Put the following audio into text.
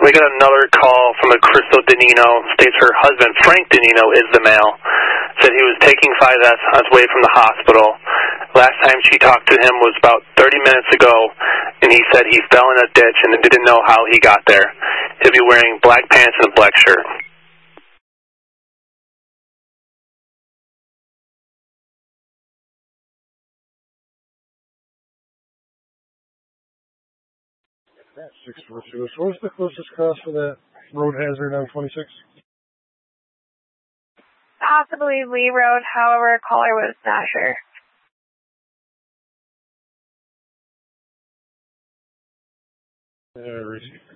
We got another call from a Crystal Danino. States her husband, Frank Danino, is the male. Said he was taking 5S on his way from the hospital. Last time she talked to him was about 30 minutes ago, and he said he fell in a ditch and didn't know how he got there. He'll be wearing black pants and a black shirt. That's 642. So what's the closest cross for that road hazard on 26? Possibly Lee Road, however, caller was not sure. Receive.